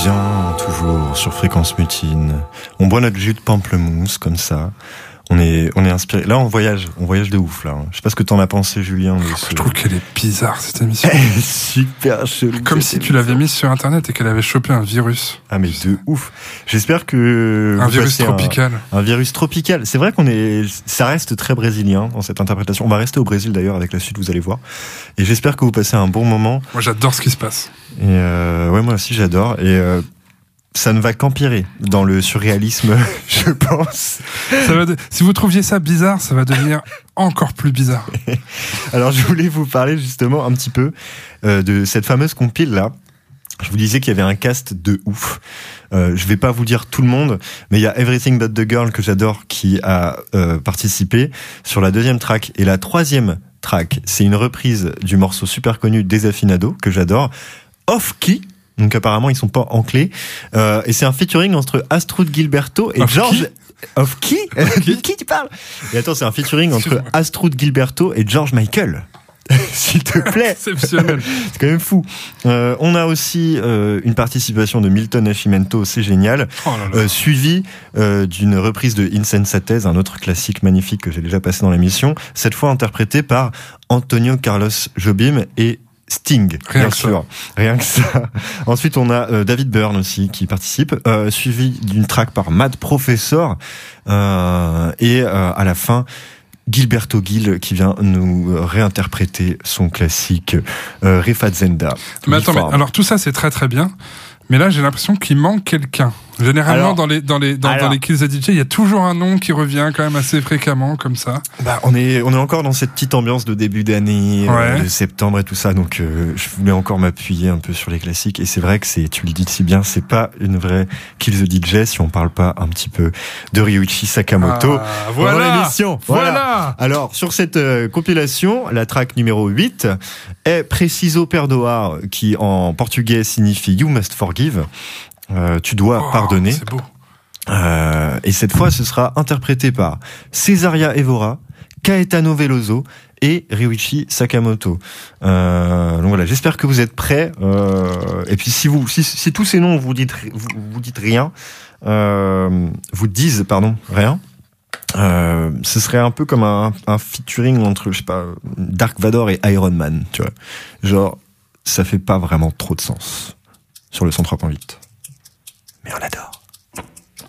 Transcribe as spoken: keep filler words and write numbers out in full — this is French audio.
bien, toujours sur Fréquence Mutine. On boit notre jus de pamplemousse comme ça. On est, on est inspiré. Là, on voyage, on voyage de ouf là. Je sais pas ce que t'en as pensé, Julien. De ce... Je trouve qu'elle est bizarre cette émission. Super chelou. Comme si tu l'avais mise sur internet et qu'elle avait chopé un virus. Ah mais de ouf. J'espère que un virus tropical. Un, un virus tropical. C'est vrai qu'on est, ça reste très brésilien dans cette interprétation. On va rester au Brésil d'ailleurs avec la suite, vous allez voir. Et j'espère que vous passez un bon moment. Moi, j'adore ce qui se passe. Et euh, ouais, moi aussi j'adore. Et euh, ça ne va qu'empirer dans le surréalisme, je pense. Ça va de... Si vous trouviez ça bizarre, ça va devenir encore plus bizarre. Alors, je voulais vous parler justement un petit peu euh, de cette fameuse compile là. Je vous disais qu'il y avait un cast de ouf. Euh, je vais pas vous dire tout le monde, mais il y a Everything But The Girl que j'adore qui a euh, participé sur la deuxième track. Et la troisième track, c'est une reprise du morceau super connu Desafinado que j'adore, Off Key. Donc apparemment ils sont pas en clé, euh, et c'est un featuring entre Astrud Gilberto et Off George qui Off qui De qui tu parles? Et attends, c'est un featuring entre Astrud Gilberto et George Michael. S'il te plaît. Exceptionnel. C'est quand même fou. Euh, on a aussi euh, une participation de Milton Nascimento, c'est génial, oh là là. Euh, suivi euh, d'une reprise de Insensatez, un autre classique magnifique que j'ai déjà passé dans l'émission, cette fois interprété par Antonio Carlos Jobim et Sting, Rien bien que sûr. Ça. Rien que ça. Ensuite, on a euh, David Byrne aussi qui participe, euh, suivi d'une track par Mad Professor, euh, et euh, à la fin, Gilberto Gil qui vient nous réinterpréter son classique euh, Refazenda. Mais attends, mais, alors tout ça c'est très très bien, mais là j'ai l'impression qu'il manque quelqu'un. Généralement alors, dans les dans les dans, alors, dans les Kills the D J, il y a toujours un nom qui revient quand même assez fréquemment comme ça. Bah on est on est encore dans cette petite ambiance de début d'année, ouais. euh, de septembre et tout ça, donc euh, je voulais encore m'appuyer un peu sur les classiques, et c'est vrai que c'est, tu le dis si bien, c'est pas une vraie Kill the D J si on parle pas un petit peu de Ryuichi Sakamoto. Ah, voilà dans l'émission. Voilà. voilà. Alors sur cette euh, compilation, la track numéro huit est Preciso Perdoar, qui en portugais signifie You Must Forgive. Euh, tu dois oh, pardonner. C'est beau. Euh, et cette fois, ce sera interprété par Cesaria Evora, Caetano Veloso et Ryuichi Sakamoto. Euh, donc voilà, j'espère que vous êtes prêts. Euh, et puis si vous, si, si tous ces noms vous dites, vous, vous dites rien, euh, vous disent pardon rien. Euh, ce serait un peu comme un, un featuring entre, je sais pas, Dark Vador et Iron Man, tu vois. Genre, ça fait pas vraiment trop de sens sur le cent trois point huit. Mais on adore.